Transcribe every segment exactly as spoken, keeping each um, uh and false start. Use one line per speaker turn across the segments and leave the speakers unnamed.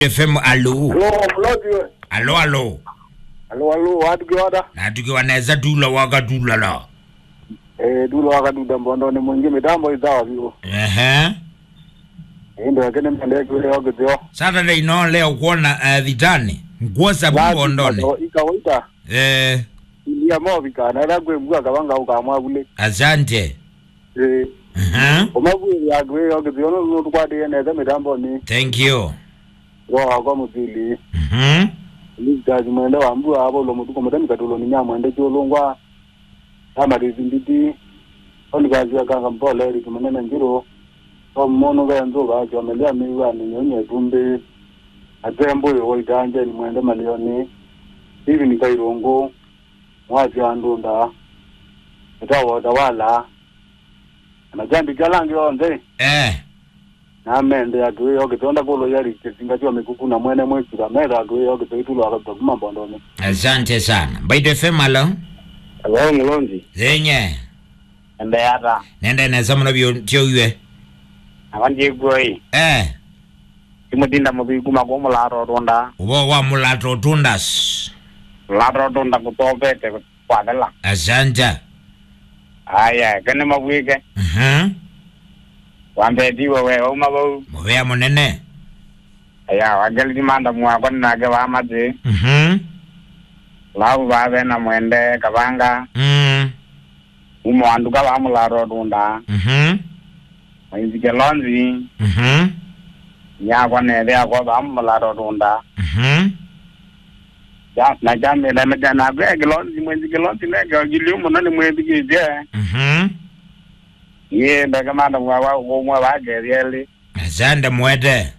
F M alo.
Alo,
alo alo.
Alo alo, watu kiwada.
Na tukiwa naweza dula waga dula la.
Eh, dula waga dula mbondo ni mwingi mitambo izawa vio.
Ehe.
Ndio yakene mbele kule waga zio.
Saturday no leo kuona uh, vitani. Nguosa mbondoni.
Ikawaita.
Eh.
Ilia mobika na ragwe mbua kabanga ukamwa kule.
Asante.
Eh.
Mhm.
Omabwe yagwe waga zio no tukwade neza mitambo ni.
Thank you.
Wa kwa muzili.
Mhm.
Ligazi mwende wa mbua abo lo mutuko mutani katulo ni nyama mwende cholongwa. Ama rizinditi. Oligazi ya kanga mpole ri kumanena njiro. Omono ga nzo ga jomelea miwa ni nyonye tumbe. Azembo yo waitanje ni mwende malioni. Hivi ni kairongo. Mwazi andunda. Etawa dawala. Na jambi galangi onde.
Eh.
Na mende agwe yoge tonda bolo yari kisinga jwa mikuku na mwene mwetu da mera agwe yoge tuitulo akatoka mambondoni.
Asante sana. Baito F M alo.
Alo ngolonzi.
Zenye.
Ende yata.
Nende na zamana bio tio yue.
Awanje goi.
Eh.
Imudinda mubi kuma gomo la ronda.
Ubo wa mulato tundas.
La ronda kutobe te kwadela.
Asante.
Aya, kene mabwike.
Mhm.
Wambe diwe we o mabo.
Mwe monene.
Aya, wagali di manda mwa kwa na ge wa made.
Mhm.
Lau ba be na mwende kabanga.
Mhm.
Umo anduka ba mula ronda.
Mhm.
Mwizike lonzi.
Mhm.
Nya kwa ne de kwa ba mula ronda.
Mhm.
Ya na jambe na na na be gelonzi mwizike lonzi ne ge giliu mo na mwizike je.
Mhm.
Ye ndaga manda mwa wa wo mwa ba ge yeli.
Asante mwede.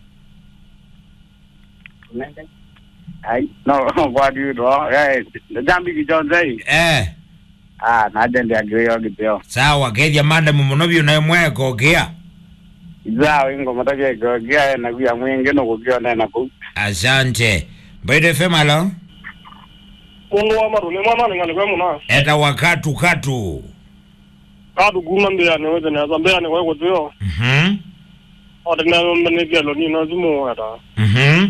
Ai no what do you do? Eh, jambi ki jonzei.
Eh.
Ah, na dende agreyo gideo.
Sawa kedia manda mumonobyo na mweko kia.
Izao ingo mataje go gia na guya mwingi no gugyo na na ku.
Asante. Baito F M alo.
Mungu wa maru le mama ngani kwa muna.
Eta wakatu katu.
Kadu guma mbea ne wewe na zambea ne wewe zio.
Mhm.
Ode na mbene gelo ni na zumu ata.
Mhm.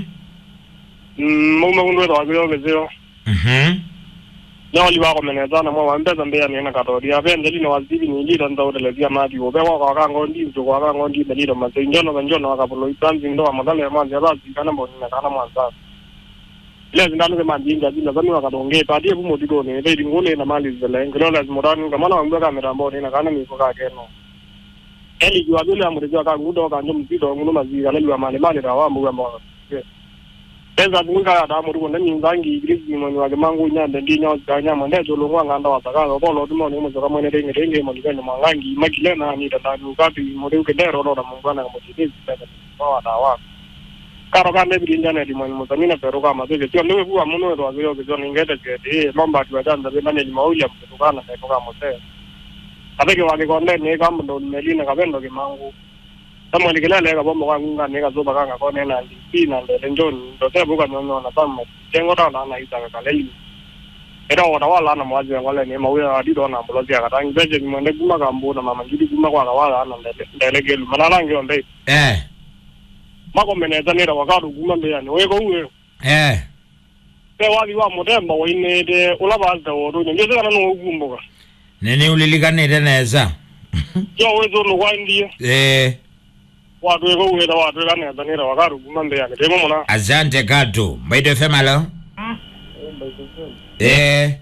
Mm, mume kundu wa gelo zio.
Mhm.
Na oli wa ko meneza na mwa mbeza zambea ne na kato dia be ndeli no wazibi ni lida ndo de dia madi obe wa ka ka ngondi to kwa ka ngondi de lida ma njono na njono ka polo itanzi ndo amadale ma nzaba zikana mboni na kana mwanza. Ile zindano ke mandinga zina zami wakadonge padi ebu modigo ne be ngole na mali zele ngolo la modani kama na mbwa kamera mboni na kana ni koka keno eli jwa bile amrejo ka ngudo ka njom zido nguno mazi ala jwa mali mali rawa mbwa mbwa pesa bunga da mu rugo nani ngangi grisi mo wa mangu nya ndi nya nya mo ndejo lo ngwa nganda wa saka ko lo dimo ni mo zo kama ne renge renge mo ni mo ngangi magile na ni da da ka ti mo de ke dero lo da mo ngana mo ti ni ta wa da wa karo ka ne bilinja ne di mo mo tamina pero ka ma de tio ne bu amuno do azo ke joni ngete ke de lomba ti wa da be mane ni mo ya mo ka na ke ka mo te abe ke wa ke konde ne ka mo ne li na ka bendo ke mangu tamo ni kila le ka bo mo ka nga ne ka zo ba ka ko ne na ndi pi na le njon do te bu ka no no na tamo tengo da na na ita ka le era wa wala na mo aje ngale ne mo ya di do na mo lo dia ka tang be je mo ne kuma ka mbo na mama ngidi kuma kwa ka wala na le le gelu manala ngi onde
Eh.
Mako meneza nera wakadu guma mbea ni weko uwe.
Eh.
Te wali wa modemba wa ine de ulaba alta wadu. Njeze kana nungu ugumboka.
Nene ulilikane neza.
Yo wezo nuwa indiye.
Eh.
Wadu weko uwe da wadu weka neza nera wakadu guma mbea ni. Temo muna.
Asante katu. Baito F M alo. Eh.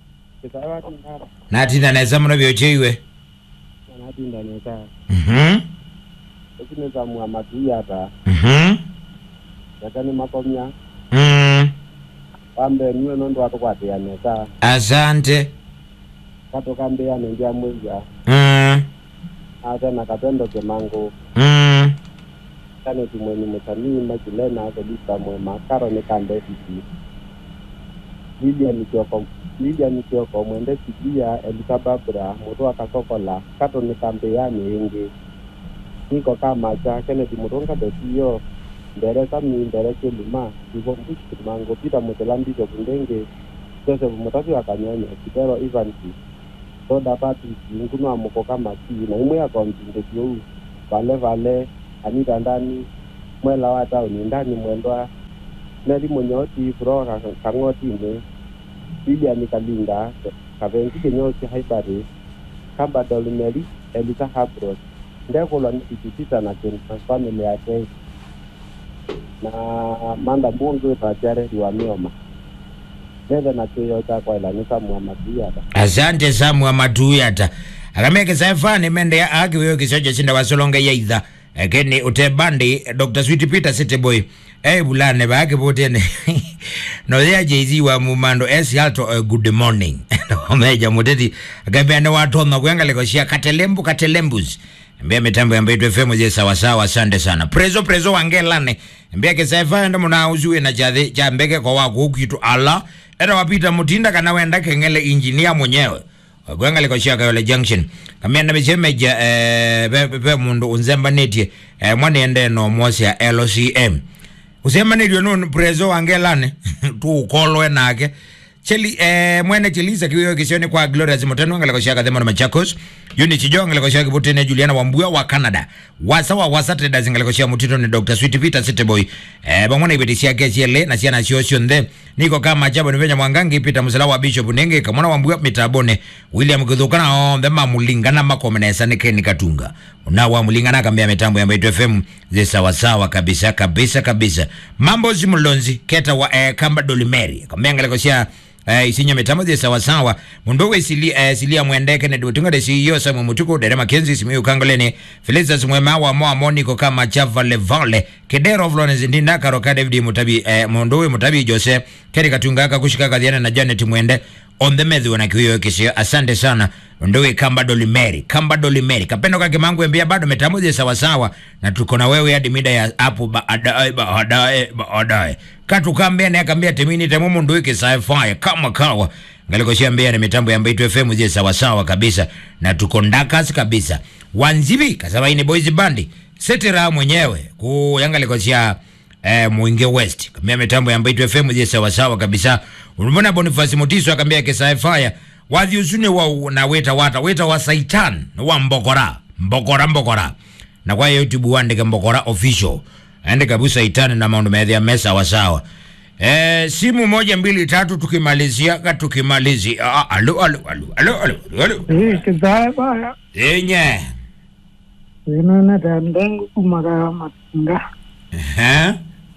Natinda neza munobyo chiwe.
Natinda neza.
Mhm.
Ekineza mwa maduya ta.
Mhm.
Yakani makomya.
Mhm.
Pambe niwe nondo atokwate ya neza.
Asante.
Kato kambe ya nendia mweza.
Mhm.
Ata na katendo ke mango.
Mhm.
Kane tumweni mutani makilena ake lisa mwe makaro ni kande fiti. Lidia nikioko. Lidia nikioko mwende fikia elika babra. Mutu wakasokola. Kato ni kambe ya ni ingi. Niko kama cha Kennedy Muronga dotio ndere kami ndere keluma ibo mbishi mango pita mutelambi jo kundenge Joseph mutatu akanyanya kitero Ivanti soda pati ngunu amoko kama ti na imwe account ndio vale vale anita ndani mwela wa town ndani mwendwa neli monyoti fro kangoti ne Lilian Kalinga kavengi kenyoki haibari kamba dolmeri Elisa Habros ndeko la nikitita na family yake na manda mungu tajare wa mioma nenda na kiyo cha kwa ila nisa Muhammadiata.
Asante sa Muhammadiata akameke saifani mende ya haki wewe kisoja sinda wasolonga ya idha Keni utebandi Doctor Sweet Peter Seteboy eh bulane baake potene no ya Jay-Z wa mumando esi alto uh, good morning omeja muteti agambia ne watu na kuangale kwa shia katelembu katelembus mbia mitambo ya Mbaitu F M je sawa sawa asante sana prezo prezo wangelane mbia kesaifa ndo muna uzuwe na jadhe cha mbeke kwa wako hukitu ala era wapita mutinda kana wenda kengele engineer mwenyewe kuangale kwa shia kayole junction kamia na michemeja eh, pe, pe mundu unzemba neti eh, mwani ende no mwasi ya L C M usema neti no prezo wangelane tu ukolwe nake Cheli eh mwene chiliza kiwe kisioni kwa Gloria Zimotano ngale kwa shaka demo na Machakos Yuni Chijonga ngale kwa shaka Butene Juliana Wambua wa Canada Wasawa wasateda zingale kwa shaka Mutito ni Doctor Sweet Peter Seteboy eh bamwana ibetisia kesi ele na siana siosio nde niko kama chabo ni venya mwangangi Peter Musala wa Bishop Nenge kamwana Wambua mitabone William Kudhukana on the mamulingana makomenesa nike nikatunga unawa mulingana kambia mitambo ya Mbaitu F M ze sawa sawa kabisa kabisa kabisa mambo zimulonzi keta wa eh, Kamba Dolimeri kambia ngale kwa shaka Eh isinya metamo de sawa sawa mundogo isili eh silia mwendeke ne dutunga de C E O Samu Mutuku Derema Kenzi Simiyu Kangoleni Felizas Mwema wa Moa Moniko kama Chava Levale Kedero Florence Ndinda Karoka David Mutabi eh mundogo Mutabi Jose Keri Katungaka kushika kadhiana na Janet Mwende on the medhi wana kiyo kisio asante sana mundogo Kamba Dolimeri Kamba Dolimeri kapendo kake mangu embia bado metamo de sawa sawa na tuko na wewe hadi mida ya hapo baadaye baadaye baadaye Katu kambia na kambia temini temumu nduike sci-fi kama kawa ngaliko shiambia na mitambo ya Mbaitu F M je sawa sawa kabisa na tuko ndakas kabisa Wanzibi kasaba ini boys bandi setera mwenyewe ku yangaliko shia eh, Mwinge West kambia mitambo ya Mbaitu F M je sawa sawa kabisa unumona Boniface Mutiso akambia ke sci-fi wathi usune wa na weta wata weta wa Saitan wa Mbokora Mbokora Mbokora na kwa YouTube wandike Mbokora official ende kabusa itani na maundu methi ya mesa wasawa eh simu moja mbili tatu tukimalizia ka tukimalizi ah alo alo alo alo alo alo
eh kizaya baya
enye
ina na dandangu kumaga matinga
eh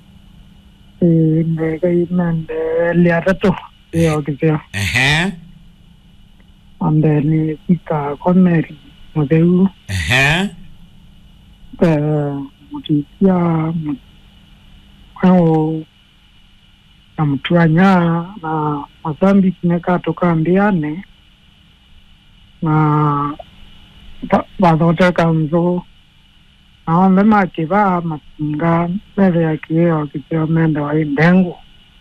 eh ndega inande liatato eh okisio
eh
ande ni pika komeri modeu
eh
eh mutisia kwao na mtuanya na mazambi kineka toka mbiane na bazote kamzo na wame makiva matinga bebe ya kieo kipeo mende wa indengu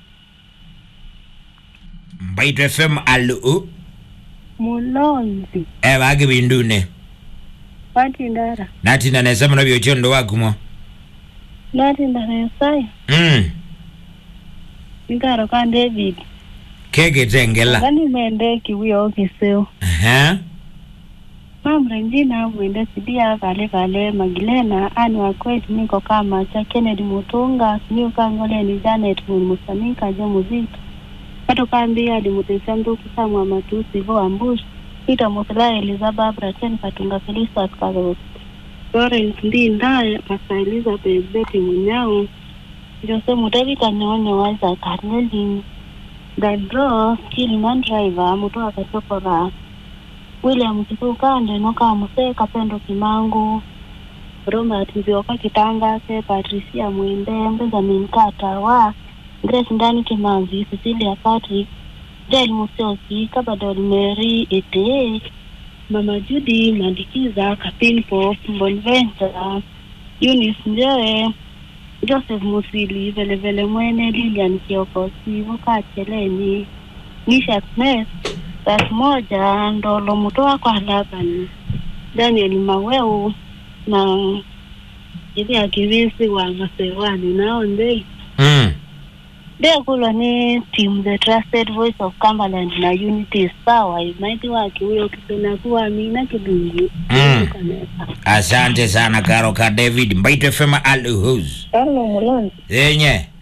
Mbaitu F M alu
Mulonzi
eh wagi bindune
Pati ndara
nati na nesema na biochondo wakumo
Nati ndara yasaya
mm
Ngaro ka David
kege tengela
Gani mende kiwiyo kiseo
eh
Mamre njina mwende sidia kale kale Magilena ani wakwetu niko kama cha Kennedy Mutunga Simiyu Kangoleni Janet Musanika je muziki Kato kambia di mutesandu kisamwa matusi vo ambush Peter Musala Elizabeth Braten Katunga Felisa Kazo Florence Ndinda Masa Elizabeth Betty Munyao Jose Mutabi Kanyonya Waza Karneli Dadro Kiliman Driver Mutu Akasokora William Kikukande Noka Muse Kapendo Kimangu Robert Mbioka Kitanga Se Patricia Mwende Benjamin Carter wa Grace Ndani Kimanzi Cecilia Patrick Jail Musioki Kabadol Mary Ete Mama Judy Mandikiza Kapinpo Bonventure Eunice Njoe Joseph Musili Vele Vele Mwene Lilian Kioko Sivuka Cheleni Nisha Smith Tas moja Ndolo Mutoa kwa Laban Daniel Maweu na Ibi Akivisi wa Masewani nao ndei
mm
Dea kula ni team The Trusted Voice of Cumberland na Unity is Power Imaiti waki uyo kipena kuwa amina kibungu
mm asante sana Karo ka David Mbaitu F M alu huz
Hello Mulonzi
enye